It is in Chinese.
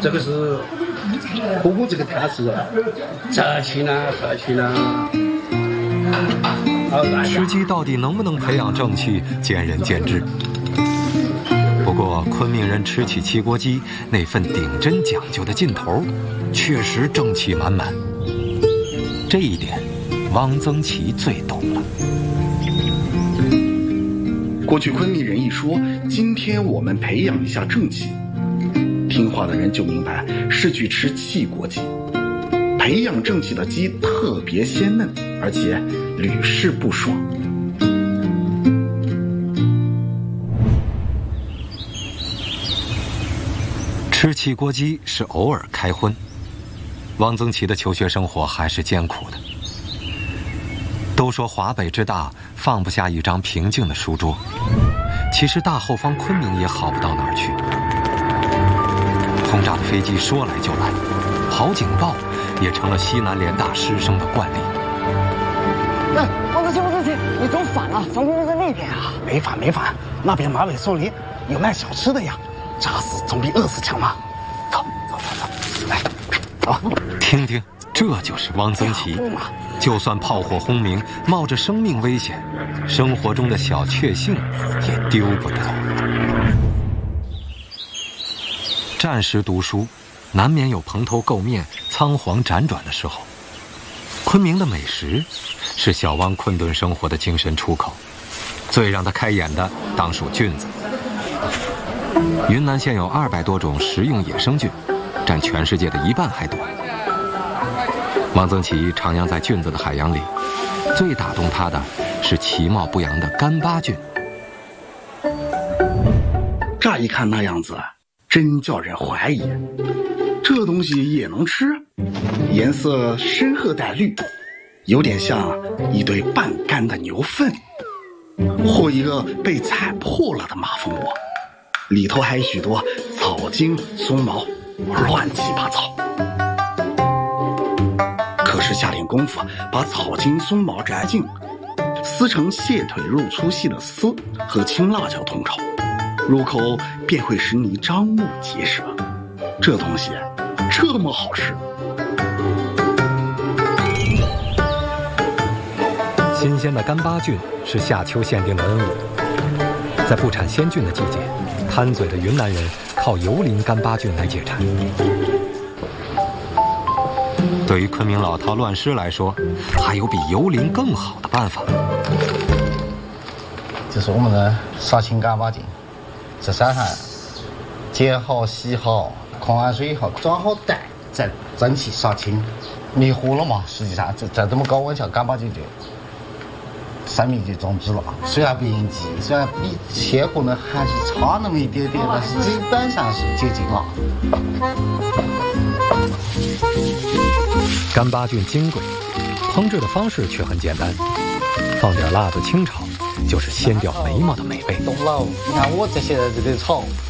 这个是火锅这个它是热气呢，热气呢。 吃鸡到底能不能培养正气，见仁见智。不过昆明人吃起汽锅鸡那份顶真讲究的劲头，确实正气满满。这一点，汪曾祺最懂了。 过去昆明人一说，今天我们培养一下正气，听话的人就明白是去吃汽锅鸡。培养正气的鸡特别鲜嫩，而且屡试不爽。 吃汽锅鸡是偶尔开荤，汪曾祺的求学生活还是艰苦的。都说华北之大，放不下一张平静的书桌，其实大后方昆明也好不到哪儿去。轰炸的飞机说来就来，跑警报也成了西南联大师生的惯例。 汪曾祺，你走反了，防空洞在那边啊！没反，那边马尾树林有卖小吃的呀，炸死总比饿死强嘛。走，来，走。 听听，这就是汪曾祺。就算炮火轰鸣，冒着生命危险，生活中的小确幸也丢不得。战时读书，难免有蓬头垢面、仓皇辗转的时候。昆明的美食是小汪困顿生活的精神出口，最让他开眼的当属菌子。云南现有200多种食用野生菌，占全世界的1半还多。汪曾祺徜徉在菌子的海洋里，最打动他的是其貌不扬的干巴菌。 乍一看那样子，真叫人怀疑，这东西也能吃？颜色深褐带绿，有点像一堆半干的牛粪，或一个被踩破了的马蜂窝，里头还许多草茎、松毛，乱七八糟。可是下点功夫，把草茎、松毛摘净，撕成蟹腿肉粗细的丝，和青辣椒同炒，入口便会使你张目结舌。这东西这么好吃！ 新鲜的干巴菌是夏秋限定的恩物，在不产鲜菌的季节，贪嘴的云南人靠油淋干巴菌来解馋。对于昆明老饕乱师来说，还有比油淋更好的办法。 这是我们的杀青干巴菌，在山上剪好、洗好，控完水以后装好袋，再蒸汽杀青。迷糊了嘛？实际上在这么高温下，干巴菌就生命就终止了。虽然不应激，虽然比切合呢还是差那么一点点，但是基本上是接近了。 干巴菌金贵，烹制的方式却很简单，放点辣子清炒，就是掀掉眉毛的美味。 懂了，你看我这些在这里炒，